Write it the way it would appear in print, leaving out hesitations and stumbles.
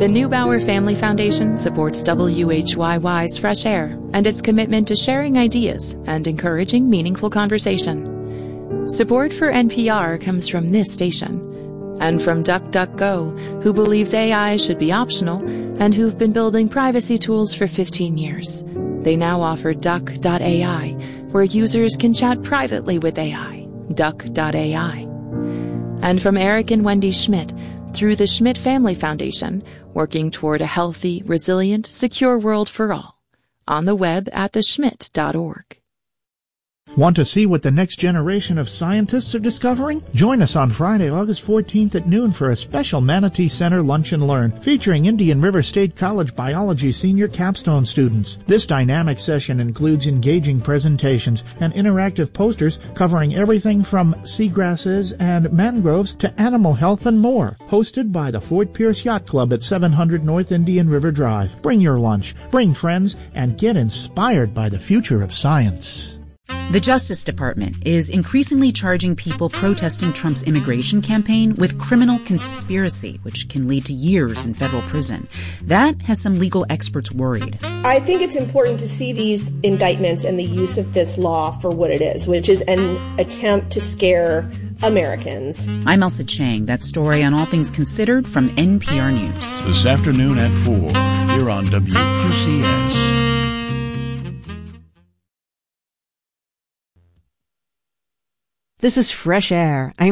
The Neubauer Family Foundation supports WHYY's Fresh Air and its commitment to sharing ideas and encouraging meaningful conversation. Support for NPR comes from this station and from DuckDuckGo, who believes AI should be optional and who've been building privacy tools for 15 years. They now offer Duck.ai, where users can chat privately with AI. Duck.ai. And from Eric and Wendy Schmidt, through the Schmidt Family Foundation, working toward a healthy, resilient, secure world for all. On the web at theschmidt.org. Want to see what the next generation of scientists are discovering? Join us on Friday, August 14th at noon for a special Manatee Center Lunch and Learn featuring Indian River State College Biology Senior Capstone students. This dynamic session includes engaging presentations and interactive posters covering everything from seagrasses and mangroves to animal health and more. Hosted by the Fort Pierce Yacht Club at 700 North Indian River Drive. Bring your lunch, bring friends, and get inspired by the future of science. The Justice Department is increasingly charging people protesting Trump's immigration campaign with criminal conspiracy, which can lead to years in federal prison. That has some legal experts worried. I think it's important to see these indictments and the use of this law for what it is, which is an attempt to scare Americans. I'm Elsa Chang. That story on All Things Considered from NPR News. This afternoon at 4 here on WQCS. This is Fresh Air.